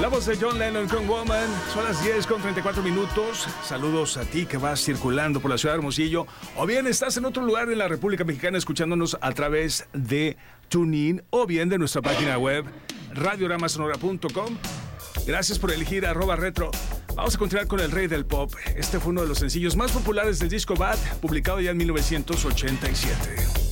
La voz de John Lennon con Woman. Son las 10:34. Saludos a ti que vas circulando por la ciudad de Hermosillo, o bien estás en otro lugar en la República Mexicana escuchándonos a través de TuneIn o bien de nuestra página web radioramasonora.com. Gracias por elegir @retro. Vamos a continuar con el rey del pop. Este fue uno de los sencillos más populares del disco Bad, publicado ya en 1987.